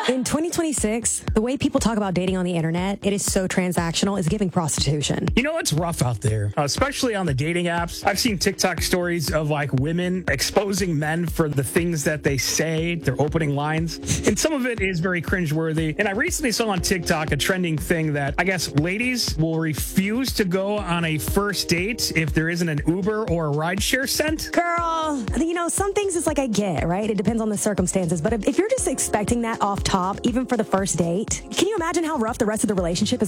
In 2026, the way people talk about dating on the internet, it is so transactional, it's giving prostitution. You know, it's rough out there, especially on the dating apps. I've seen TikTok stories of like women exposing men for the things that they say, their opening lines. And some of it is very cringeworthy. And I recently saw on TikTok a trending thing that I guess ladies will refuse to go on a first date if there isn't an Uber or a rideshare sent. Girl, you know, some things it's like I get, right? It depends on the circumstances. But if you're just expecting that off top, even for the first date, can you imagine how rough the rest of the relationship is